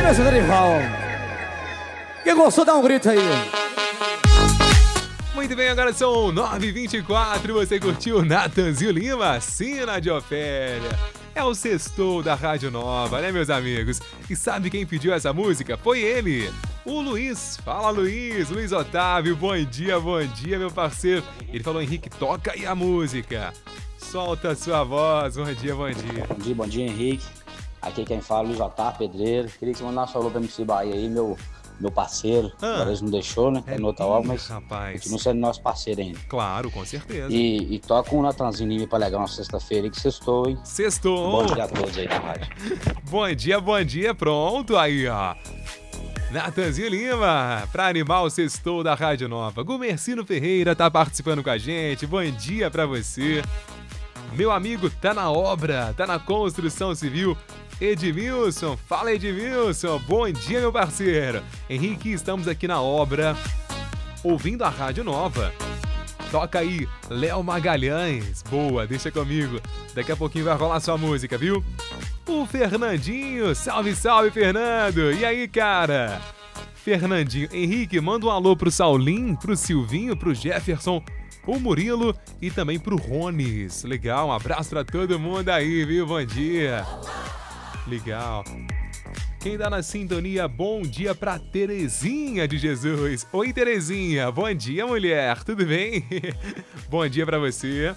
Beleza, Dorival? Quem gostou, dá um grito aí. Muito bem, agora são 9h24. Você curtiu Natanzinho Lima, Sina de Ofélia. É o sextou da Rádio Nova, né, meus amigos? E sabe quem pediu essa música? Foi ele, o Luiz. Fala, Luiz. Luiz Otávio, bom dia, meu parceiro. Ele falou, Henrique, toca aí a música. Solta a sua voz. Bom dia, bom dia. Bom dia, Henrique. Aqui quem fala, Luiz Otávio, pedreiro. Queria que você mandasse um alô pra MC Bahia aí, meu parceiro. Agora eles não deixou, né? É noutra obra, mas continua sendo nosso parceiro ainda. Claro, com certeza. E toca um Natanzinho Lima pra legal na sexta-feira aí, que sextou, hein? Sextou. Bom dia a todos aí da rádio. Bom dia, pronto aí, ó. Natanzinho Lima, pra animar o sextou da Rádio Nova. Gumercino Ferreira tá participando com a gente. Bom dia pra você. Meu amigo tá na obra, tá na construção civil. Edmilson, fala Edmilson, bom dia, meu parceiro. Henrique, estamos aqui na obra, ouvindo a Rádio Nova. Toca aí, Léo Magalhães. Boa, deixa comigo. Daqui a pouquinho vai rolar sua música, viu? O Fernandinho, salve, Fernando. E aí, cara? Fernandinho, Henrique, manda um alô pro Saulinho, pro Silvinho, pro Jefferson, o Murilo e também pro Rones. Legal, um abraço pra todo mundo aí, viu? Bom dia. Legal. Quem tá na sintonia, bom dia pra Terezinha de Jesus. Oi, Terezinha. Bom dia, mulher. Tudo bem? Bom dia pra você.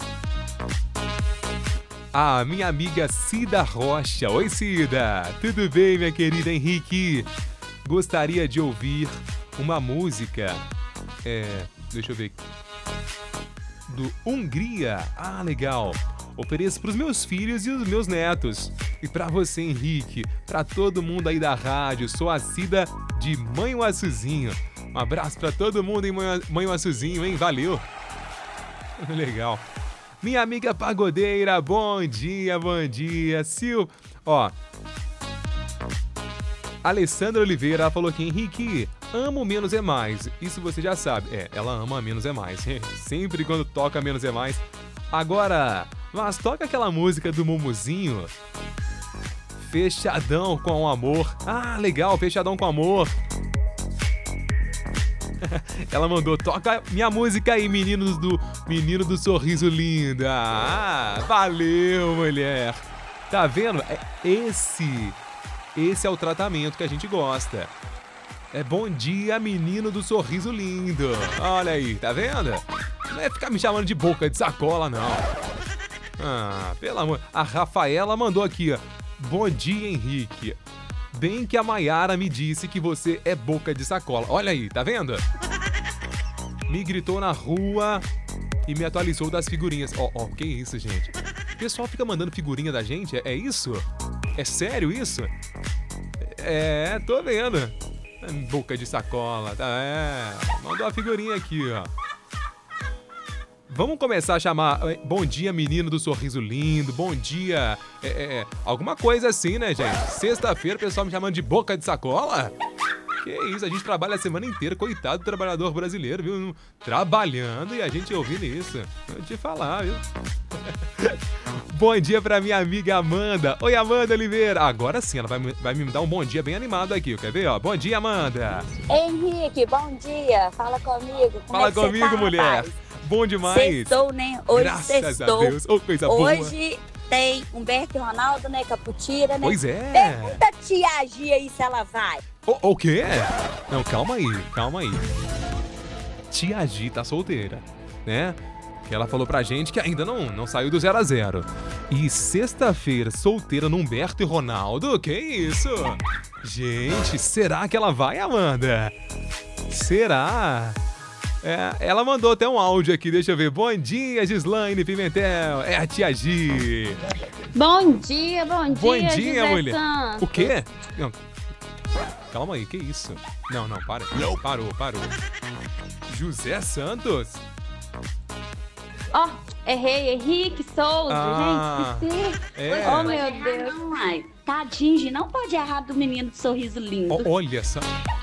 A minha amiga Cida Rocha. Oi, Cida. Tudo bem, minha querida Henrique? Gostaria de ouvir uma música. Deixa eu ver. Do Hungria. Ah, legal. Ofereço pros meus filhos e os meus netos. E pra você, Henrique, pra todo mundo aí da rádio, sou a Cida de Manhuaçuzinho. Um abraço pra todo mundo em Manhuaçuzinho, hein? Valeu! Legal. Minha amiga pagodeira, bom dia, Sil. Ó, Alessandra Oliveira falou aqui, Henrique, amo menos é mais. Isso você já sabe. Ela ama menos é mais. Sempre quando toca menos é mais. Agora, mas toca aquela música do Mumuzinho. Fechadão com amor. Ah, legal, Fechadão com amor. Ela mandou, toca minha música aí, menino do sorriso lindo. Ah, valeu, mulher. Tá vendo? Esse é o tratamento que a gente gosta. É bom dia, menino do sorriso lindo. Olha aí, tá vendo? Não é ficar me chamando de boca de sacola, não. Ah, pelo amor. A Rafaela mandou aqui, ó. Bom dia, Henrique. Bem que a Maiara me disse que você é boca de sacola. Olha aí, tá vendo? Me gritou na rua e me atualizou das figurinhas. Ó, que isso, gente? O pessoal fica mandando figurinha da gente? É isso? É sério isso? Tô vendo. Boca de sacola, tá? Mandou a figurinha aqui, ó. Vamos começar a chamar bom dia, menino do sorriso lindo, bom dia, alguma coisa assim, né, gente? Sexta-feira o pessoal me chamando de boca de sacola? Que isso, a gente trabalha a semana inteira, coitado do trabalhador brasileiro, viu? Trabalhando e a gente ouvindo isso. Vou te falar, viu? Bom dia pra minha amiga Amanda. Oi, Amanda Oliveira. Agora sim, ela vai me dar um bom dia bem animado aqui, quer ver? Ó, bom dia, Amanda. Henrique, bom dia. Fala comigo. Fala comigo, tá, mulher. Rapaz? Bom demais. Sextou, né? Hoje graças sextou. A Deus. Oh, coisa boa. Hoje tem Humberto e Ronaldo, né? Caputira, né? Pois é. Pergunta a tia Gia aí se ela vai. O quê? Não, calma aí. Tia Gi tá solteira, né? Que ela falou pra gente que ainda não saiu do 0 a 0. E sexta-feira, solteira no Humberto e Ronaldo? Que isso? Gente, será que ela vai, Amanda? Será? Ela mandou até um áudio aqui, deixa eu ver. Bom dia, Gislaine Pimentel. É a tia Gi. Bom dia, Bom dia, José mulher. Santos. O quê? Não. Calma aí, que isso? Não, para. Não, parou. José Santos? Ó, errei, Henrique Souza, gente, esqueci. Oh, meu Deus. Não, ai. Tadinho, não pode errar do menino do sorriso lindo. Olha só.